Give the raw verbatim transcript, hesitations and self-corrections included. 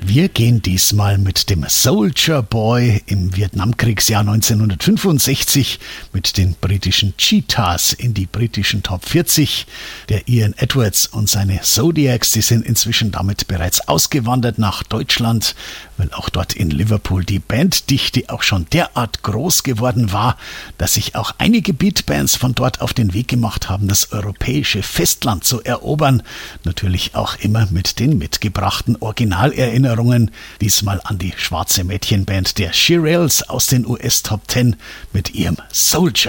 Wir gehen diesmal mit dem Soulja Boy im Vietnamkriegsjahr neunzehnhundertfünfundsechzig mit den britischen Cheetahs in die britischen Top vierzig. Der Ian Edwards und seine Zodiacs, die sind inzwischen damit bereits ausgewandert nach Deutschland, weil auch dort in Liverpool die Banddichte auch schon derart groß geworden war, dass sich auch einige Beatbands von dort auf den Weg gemacht haben, das europäische Festland zu erobern. Natürlich auch immer mit den mitgebrachten Originalerinnerungen. Diesmal an die schwarze Mädchenband der Shirelles aus den U S Top zehn mit ihrem Soulja